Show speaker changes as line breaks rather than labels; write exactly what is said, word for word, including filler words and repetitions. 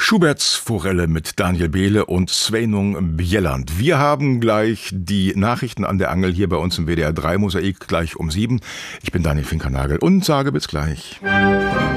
Schuberts Forelle mit Daniel Behle und Sveinung Bjelland. Wir haben gleich die Nachrichten an der Angel hier bei uns im W D R drei Mosaik gleich um sieben. Ich bin Daniel Finkernagel und sage bis gleich.